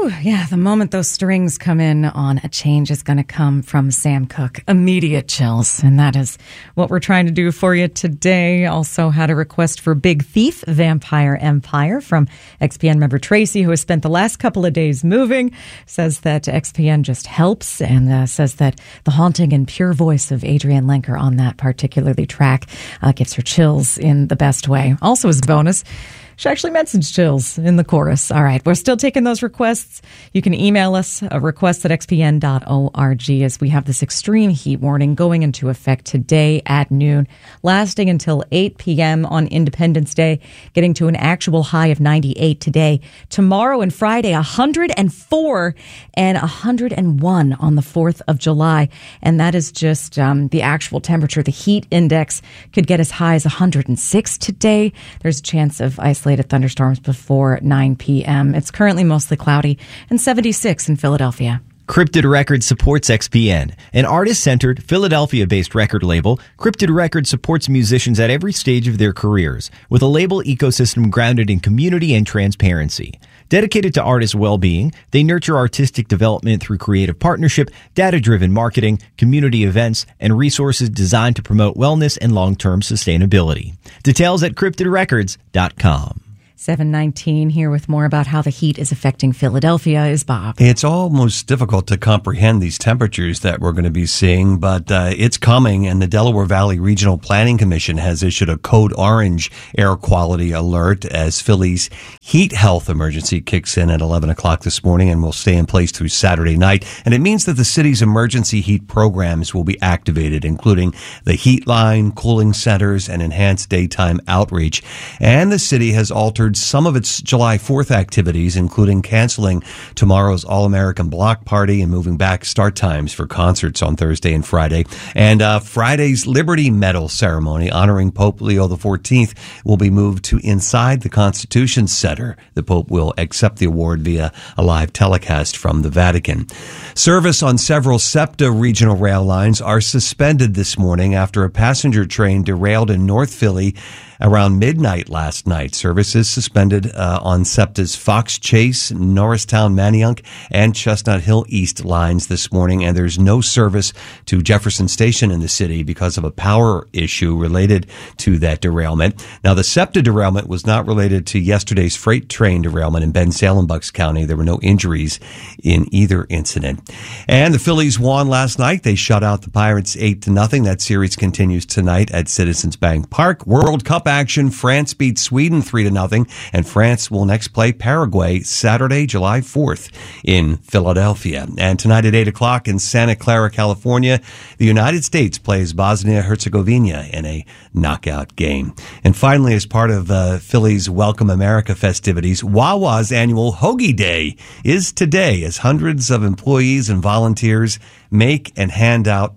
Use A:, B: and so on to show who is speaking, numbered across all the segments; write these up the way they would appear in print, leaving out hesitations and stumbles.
A: Yeah, the moment those strings come in on a change is going to come from Sam Cooke. Immediate chills. And that is what we're trying to do for you today. Also had a request for Big Thief, Vampire Empire from XPN member Tracy, who has spent the last couple of days moving. Says that XPN just helps and says that the haunting and pure voice of Adrienne Lenker on that particularly track gives her chills in the best way. Also as a bonus, she actually messaged chills in the chorus. All right, we're still taking those requests. You can email us requests at xpn.org as we have this extreme heat warning going into effect today at noon, lasting until 8 p.m. on Independence Day, getting to an actual high of 98 today. Tomorrow and Friday, 104 and 101 on the 4th of July. And that is just the actual temperature. The heat index could get as high as 106 today. There's a chance of isolated thunderstorms before 9 p.m. It's currently mostly cloudy and 76 in Philadelphia.
B: Cryptid Records supports XPN, an artist-centered, Philadelphia-based record label. Cryptid Records supports musicians at every stage of their careers with a label ecosystem grounded in community and transparency. Dedicated to artists' well-being, they nurture artistic development through creative partnership, data-driven marketing, community events, and resources designed to promote wellness and long-term sustainability. Details at cryptidrecords.com.
A: 7:19 here with more about how the heat is affecting Philadelphia is Bob.
C: It's almost difficult to comprehend these temperatures that we're going to be seeing, but it's coming, and the Delaware Valley Regional Planning Commission has issued a code orange air quality alert as Philly's heat health emergency kicks in at 11 o'clock this morning and will stay in place through Saturday night. And it means that the city's emergency heat programs will be activated, including the heat line, cooling centers, and enhanced daytime outreach. And the city has altered some of its July 4th activities, including canceling tomorrow's All-American Block Party and moving back start times for concerts on Thursday and Friday. And Friday's Liberty Medal ceremony honoring Pope Leo XIV will be moved to inside the Constitution Center. The Pope will accept the award via a live telecast from the Vatican. Service on several SEPTA regional rail lines are suspended this morning after a passenger train derailed in North Philly around midnight last night. Service is suspended on SEPTA's Fox Chase, Norristown, Manayunk, and Chestnut Hill East lines this morning, and there's no service to Jefferson Station in the city because of a power issue related to that derailment. Now, the SEPTA derailment was not related to yesterday's freight train derailment in Bensalem, Bucks County. There were no injuries in either incident. And the Phillies won last night. They shut out the Pirates 8-0. That series continues tonight at Citizens Bank Park. World Cup action. France beat Sweden 3-0, and France will next play Paraguay Saturday, July 4th in Philadelphia. And tonight at 8 o'clock in Santa Clara, California, the United States plays Bosnia-Herzegovina in a knockout game. And finally, as part of Philly's Welcome America festivities, Wawa's annual Hoagie Day is today as hundreds of employees and volunteers make and hand out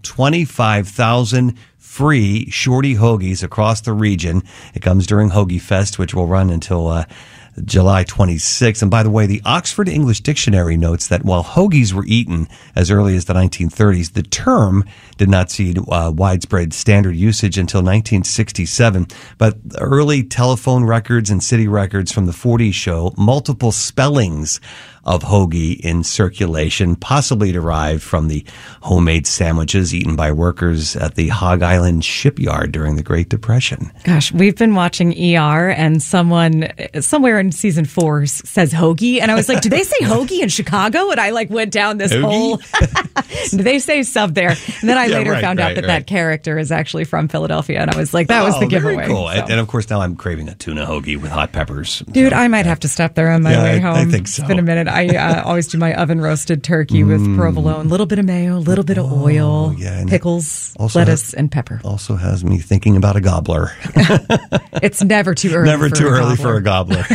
C: 25,000 free Shorty Hoagies across the region. It comes during Hoagie Fest, which will run until July 26th. And by the way, the Oxford English Dictionary notes that while hoagies were eaten as early as the 1930s, the term did not see widespread standard usage until 1967. But early telephone records and city records from the 40s show multiple spellings of hoagie in circulation, possibly derived from the homemade sandwiches eaten by workers at the Hog Island shipyard during the Great Depression.
A: Gosh, we've been watching ER, and someone somewhere in season 4 says hoagie, and I was like, do they say hoagie in Chicago? And I went down this whole do they say sub there? And then I later found out that character is actually from Philadelphia, and I was like, that was the giveaway.
C: Very cool.
A: So.
C: And of course, now I'm craving a tuna hoagie with hot peppers.
A: Dude, I might have to stop there on my way home.
C: I think so.
A: It's been a minute. I always do my oven roasted turkey with provolone, a little bit of mayo, a little bit of oil, pickles, lettuce, and pepper.
C: Also has me thinking about a gobbler.
A: It's never too early.
C: For a gobbler.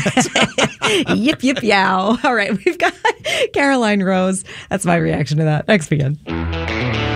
A: Yip, yip, yow. All right, we've got Caroline Rose. That's my reaction to that. XPN.